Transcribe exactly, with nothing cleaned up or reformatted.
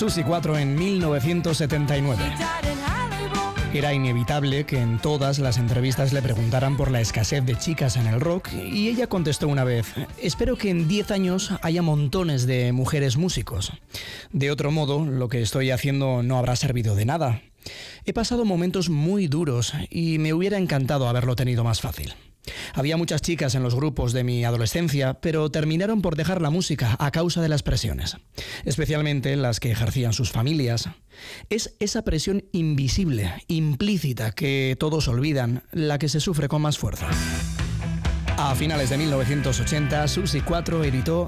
Susi cuatro en mil novecientos setenta y nueve. Era inevitable que en todas las entrevistas le preguntaran por la escasez de chicas en el rock y ella contestó una vez: espero que en diez años haya montones de mujeres músicos. De otro modo, lo que estoy haciendo no habrá servido de nada. He pasado momentos muy duros y me hubiera encantado haberlo tenido más fácil. Había muchas chicas en los grupos de mi adolescencia, pero terminaron por dejar la música a causa de las presiones, especialmente las que ejercían sus familias. Es esa presión invisible, implícita, que todos olvidan, la que se sufre con más fuerza. A finales de mil novecientos ochenta, Susi cuatro editó